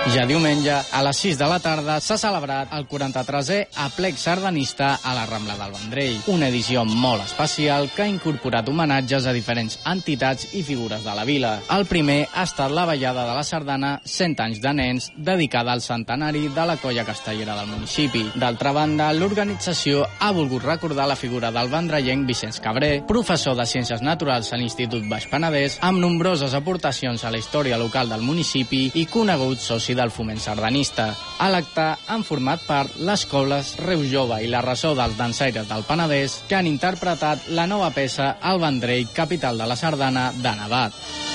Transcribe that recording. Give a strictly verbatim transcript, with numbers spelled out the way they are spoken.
Ja diumenge, a les sis de la tarda, s'ha celebrat el quaranta-tresè Aplec Sardanista a la Rambla del Vendrell, una edició molt especial que ha incorporat homenatges a diferents entitats i figures de la vila. El primer ha estat la ballada de la sardana cent anys de nens, dedicada al centenari de la colla castellera del municipi. D'altra banda, l'organització ha volgut recordar la figura del vendrellenc Vicenç Cabré, professor de Ciències Naturals a l'Institut Baix Penedès, amb nombroses aportacions a la història local del municipi i conegut soci del foment sardanista. A l'acte han format part les cobles Reus Jove i la Ressò dels Dansaires del Penedès, que han interpretat la nova peça El Vendrell, capital de la sardana, de Nevat.